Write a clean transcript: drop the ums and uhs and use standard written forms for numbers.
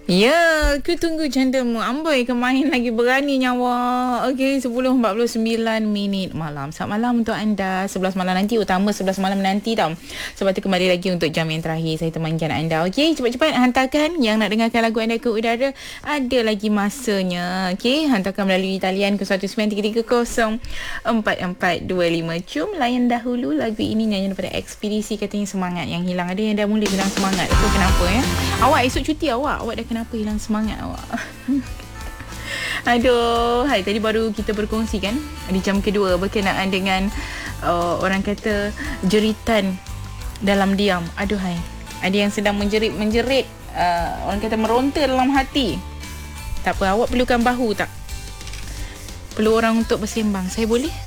Ya, aku tunggu candamu. Amboi ke main lagi berani nyawa. Okey, 10:49 malam. Selamat malam untuk anda. 11 malam nanti, utama 11 malam nanti tau. Sebab tu kembali lagi untuk jam yang terakhir saya temankan anda. Okey, cepat-cepat hantarkan yang nak dengarkan lagu anda ke udara. Ada lagi masanya. Okey, hantarkan melalui talian ke 1933044425. Jom layan dahulu lagu ini, nyanyian daripada Ekspedisi. Katanya semangat yang hilang. Ada yang dah mula hilang semangat. Itu kenapa ya? Awak esok cuti awak dah kenapa hilang semangat awak? Aduh, hai, tadi baru kita berkongsi kan di jam kedua berkenaan dengan orang kata jeritan dalam diam. Aduh hai, ada yang sedang menjerit, orang kata meronta dalam hati. Tak apa, awak perlukan bahu tak? Perlu orang untuk bersembang. Saya boleh?